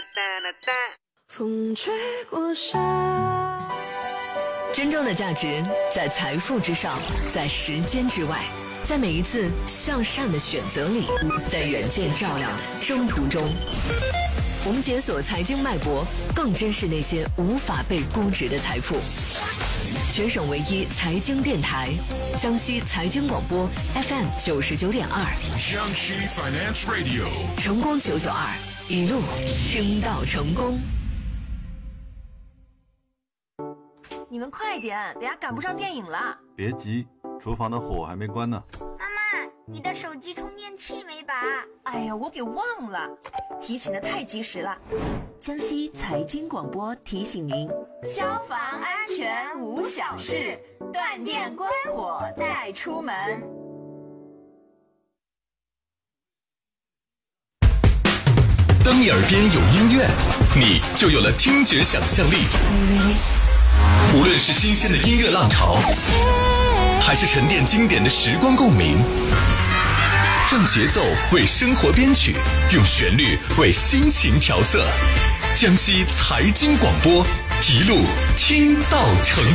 风吹过沙。 真正的价值在财富之上，在时间之外，在每一次向善的选择里，在远见照亮征途中。我们解锁财经脉搏，更珍视那些无法被估值的财富。全省唯一财经电台，江西财经广播 FM 99.2， 江西 Finance Radio， 成功992，一路听到成功。 你们快点，等下赶不上电影了。 别急，厨房的火还没关呢。 妈妈，你的手机充电器没拔？ 哎呀，我给忘了，提醒的太及时了。江西财经广播提醒您：消防安全无小事，断电关火带出门。 当你耳边有音乐，你就有了听觉想象力。无论是新鲜的音乐浪潮，还是沉淀经典的时光共鸣，让节奏为生活编曲，用旋律为心情调色。江西财经广播，一路听到成